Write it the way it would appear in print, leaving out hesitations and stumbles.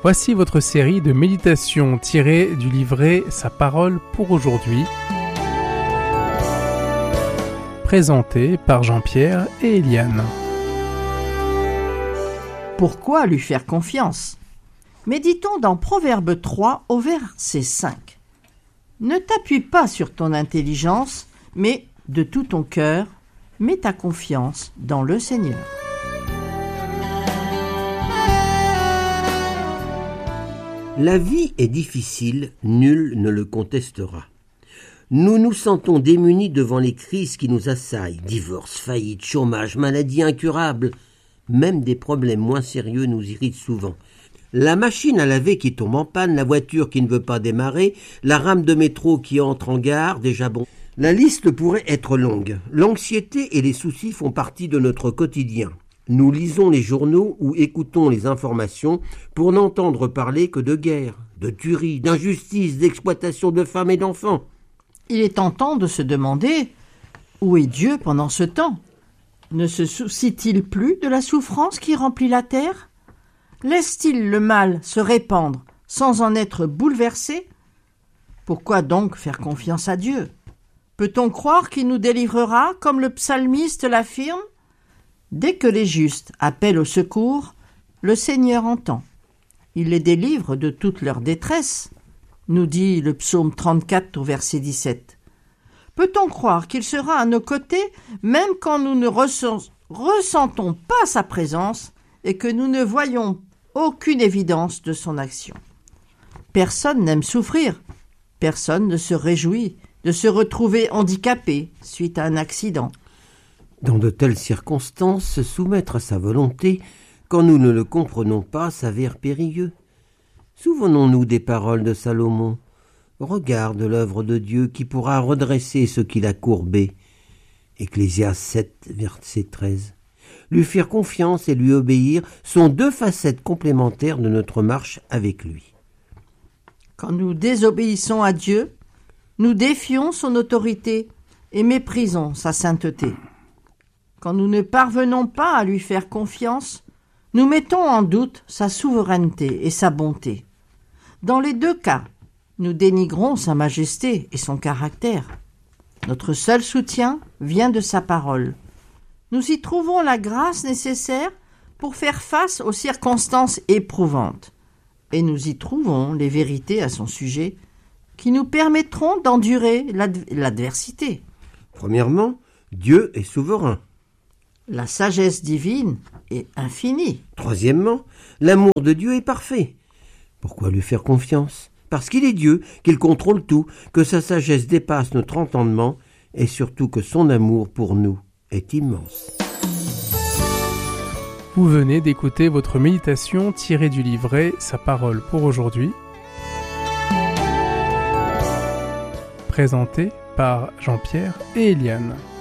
Voici votre série de méditations tirées du livret Sa parole pour aujourd'hui, présentée par Jean-Pierre et Eliane. Pourquoi lui faire confiance ? Méditons dans Proverbe 3 au verset 5. Ne t'appuie pas sur ton intelligence, mais de tout ton cœur, mets ta confiance dans le Seigneur. La vie est difficile, nul ne le contestera. Nous nous sentons démunis devant les crises qui nous assaillent, divorce, faillite, chômage, maladies incurables. Même des problèmes moins sérieux nous irritent souvent. La machine à laver qui tombe en panne, la voiture qui ne veut pas démarrer, la rame de métro qui entre en gare, déjà bon. La liste pourrait être longue. L'anxiété et les soucis font partie de notre quotidien. Nous lisons les journaux ou écoutons les informations pour n'entendre parler que de guerre, de tueries, d'injustice, d'exploitation de femmes et d'enfants. Il est tentant de se demander où est Dieu pendant ce temps ? Ne se soucie-t-il plus de la souffrance qui remplit la terre ? Laisse-t-il le mal se répandre sans en être bouleversé ? Pourquoi donc faire confiance à Dieu ? Peut-on croire qu'il nous délivrera comme le psalmiste l'affirme ? Dès que les justes appellent au secours, le Seigneur entend. Il les délivre de toute leur détresse, nous dit le psaume 34 au verset 17. Peut-on croire qu'il sera à nos côtés même quand nous ne ressentons pas sa présence et que nous ne voyons aucune évidence de son action ? Personne n'aime souffrir, personne ne se réjouit de se retrouver handicapé suite à un accident. Dans de telles circonstances, se soumettre à sa volonté, quand nous ne le comprenons pas, s'avère périlleux. Souvenons-nous des paroles de Salomon. Regarde l'œuvre de Dieu qui pourra redresser ce qu'il a courbé. Ecclésiaste 7, verset 13. Lui faire confiance et lui obéir sont deux facettes complémentaires de notre marche avec lui. Quand nous désobéissons à Dieu, nous défions son autorité et méprisons sa sainteté. Quand nous ne parvenons pas à lui faire confiance, nous mettons en doute sa souveraineté et sa bonté. Dans les deux cas, nous dénigrons sa majesté et son caractère. Notre seul soutien vient de sa parole. Nous y trouvons la grâce nécessaire pour faire face aux circonstances éprouvantes. Et nous y trouvons les vérités à son sujet qui nous permettront d'endurer l'adversité. Premièrement, Dieu est souverain. La sagesse divine est infinie. Troisièmement, l'amour de Dieu est parfait. Pourquoi lui faire confiance ? Parce qu'il est Dieu, qu'il contrôle tout, que sa sagesse dépasse notre entendement et surtout que son amour pour nous est immense. Vous venez d'écouter votre méditation tirée du livret Sa parole pour aujourd'hui, présentée par Jean-Pierre et Eliane.